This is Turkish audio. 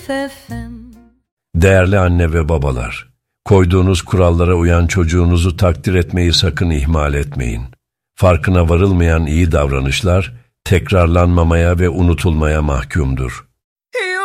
Değerli anne ve babalar, koyduğunuz kurallara uyan çocuğunuzu takdir etmeyi sakın ihmal etmeyin. Farkına varılmayan iyi davranışlar tekrarlanmamaya ve unutulmaya mahkumdur.